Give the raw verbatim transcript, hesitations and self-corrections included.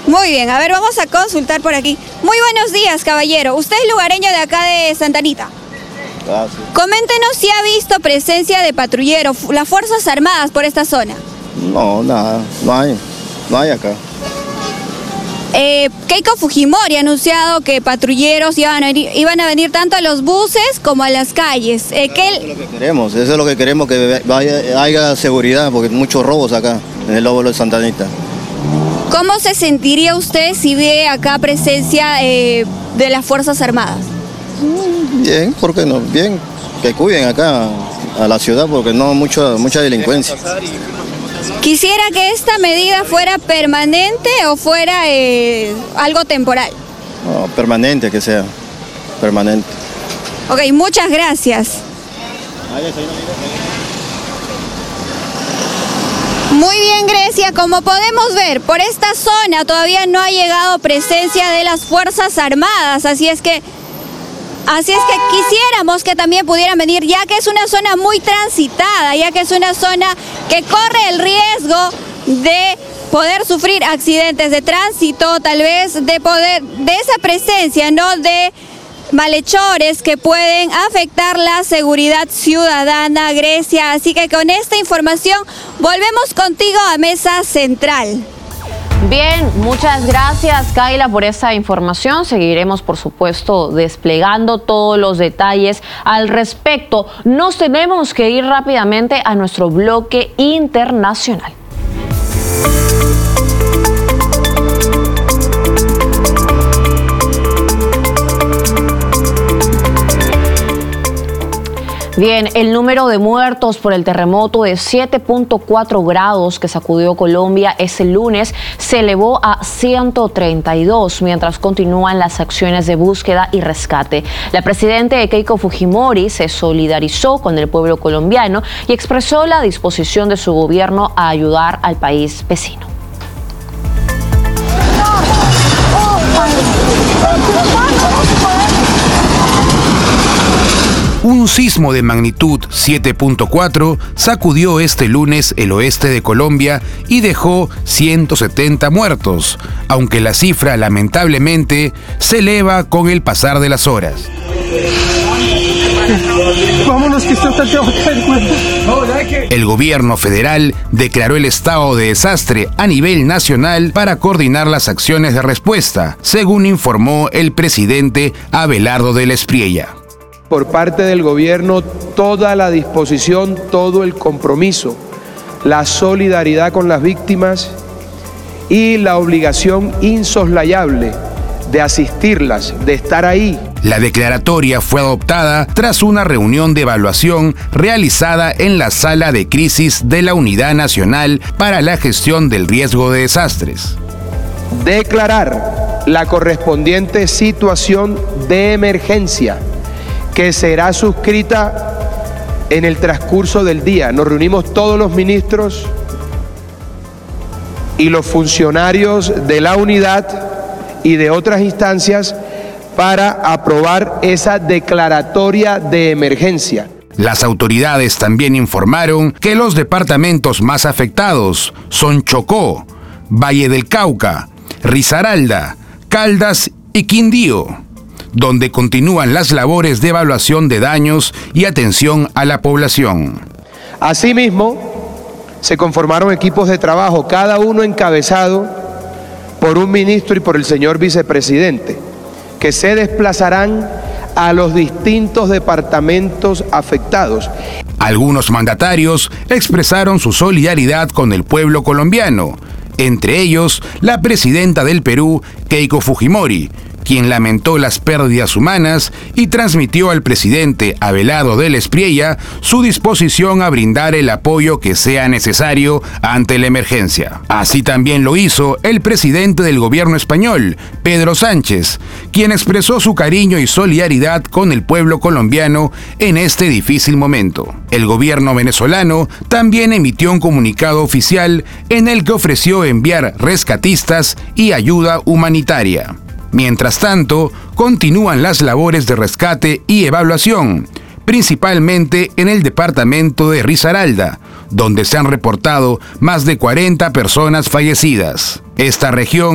Muy bien, a ver, vamos a consultar por aquí. Muy buenos días, caballero. Usted es lugareño de acá de Santa Anita. Ah, sí. Coméntenos si ha visto presencia de patrulleros, las Fuerzas Armadas por esta zona. No, nada, no hay, no hay acá. Eh, Keiko Fujimori ha anunciado que patrulleros iban a venir, iban a venir tanto a los buses como a las calles. Eh, ¿qué... Eso es lo que queremos, eso es lo que queremos, que vaya, haya seguridad, porque hay muchos robos acá, en el óvulo de Santa Anita. ¿Cómo se sentiría usted si ve acá presencia eh, de las Fuerzas Armadas? Bien, ¿por qué no? Bien, que cuiden acá a la ciudad, porque no mucho, mucha delincuencia. Quisiera que esta medida fuera permanente o fuera eh, algo temporal. No, permanente que sea, permanente. Ok, muchas gracias. Muy bien, Grecia, como podemos ver, por esta zona todavía no ha llegado presencia de las Fuerzas Armadas, así es que Así es que quisiéramos que también pudieran venir, ya que es una zona muy transitada, ya que es una zona que corre el riesgo de poder sufrir accidentes de tránsito, tal vez de poder, de esa presencia, ¿no?, de malhechores que pueden afectar la seguridad ciudadana, Grecia. Así que con esta información volvemos contigo a Mesa Central. Bien, muchas gracias, Kayla, por esta información. Seguiremos, por supuesto, desplegando todos los detalles al respecto. Nos tenemos que ir rápidamente a nuestro bloque internacional. Bien, el número de muertos por el terremoto de siete punto cuatro grados que sacudió Colombia ese lunes se elevó a ciento treinta y dos, mientras continúan las acciones de búsqueda y rescate. La presidenta Keiko Fujimori se solidarizó con el pueblo colombiano y expresó la disposición de su gobierno a ayudar al país vecino. Un sismo de magnitud siete punto cuatro sacudió este lunes el oeste de Colombia y dejó ciento setenta muertos, aunque la cifra lamentablemente se eleva con el pasar de las horas. El gobierno federal declaró el estado de desastre a nivel nacional para coordinar las acciones de respuesta, según informó el presidente Abelardo del Espriella. Por parte del gobierno, toda la disposición, todo el compromiso, la solidaridad con las víctimas y la obligación insoslayable de asistirlas, de estar ahí. La declaratoria fue adoptada tras una reunión de evaluación realizada en la Sala de Crisis de la Unidad Nacional para la Gestión del Riesgo de Desastres. Declarar la correspondiente situación de emergencia, que será suscrita en el transcurso del día. Nos reunimos todos los ministros y los funcionarios de la unidad y de otras instancias para aprobar esa declaratoria de emergencia. Las autoridades también informaron que los departamentos más afectados son Chocó, Valle del Cauca, Risaralda, Caldas y Quindío, donde continúan las labores de evaluación de daños y atención a la población. Asimismo, se conformaron equipos de trabajo, cada uno encabezado por un ministro y por el señor vicepresidente, que se desplazarán a los distintos departamentos afectados. Algunos mandatarios expresaron su solidaridad con el pueblo colombiano, entre ellos la presidenta del Perú, Keiko Fujimori, quien lamentó las pérdidas humanas y transmitió al presidente Abelardo del Espriella su disposición a brindar el apoyo que sea necesario ante la emergencia. Así también lo hizo el presidente del gobierno español, Pedro Sánchez, quien expresó su cariño y solidaridad con el pueblo colombiano en este difícil momento. El gobierno venezolano también emitió un comunicado oficial en el que ofreció enviar rescatistas y ayuda humanitaria. Mientras tanto, continúan las labores de rescate y evaluación, principalmente en el departamento de Risaralda, donde se han reportado más de cuarenta personas fallecidas. Esta región